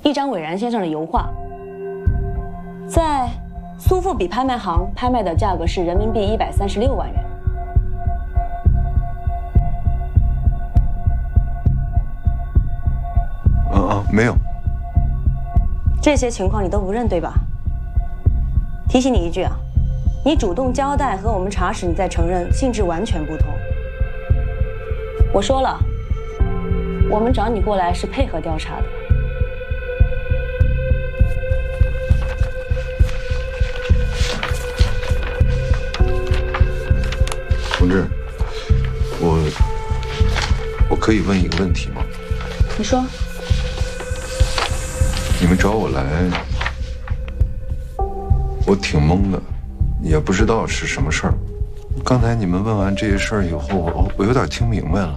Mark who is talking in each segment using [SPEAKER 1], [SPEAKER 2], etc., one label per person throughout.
[SPEAKER 1] 一张韦然先生的油画，在苏富比拍卖行拍卖的价格是人民币136万元。
[SPEAKER 2] 没有。
[SPEAKER 1] 这些情况你都不认对吧？提醒你一句啊，你主动交代和我们查实你再承认性质完全不同。我说了，我们找你过来是配合调查的。
[SPEAKER 2] 同志，我可以问一个问题吗？
[SPEAKER 1] 你说。
[SPEAKER 2] 你们找我来，我挺懵的，也不知道是什么事儿。刚才你们问完这些事儿以后，我有点听明白了。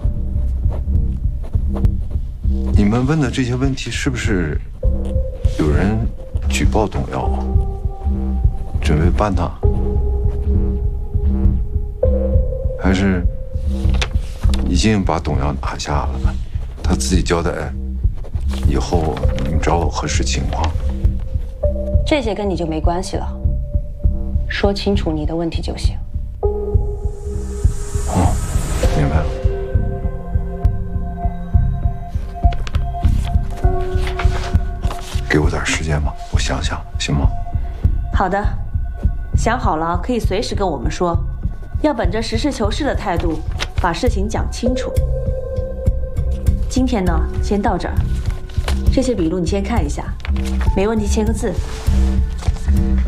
[SPEAKER 2] 你们问的这些问题是不是有人举报董耀，准备办他？还是已经把董耀拿下了，他自己交代？以后你们找我核实情况，
[SPEAKER 1] 这些跟你就没关系了。说清楚你的问题就行。
[SPEAKER 2] 哦，明白了。给我点时间吧，我想想，行吗？
[SPEAKER 1] 好的，想好了可以随时跟我们说，要本着实事求是的态度，把事情讲清楚。今天呢，先到这儿。这些笔录你先看一下，没问题签个字。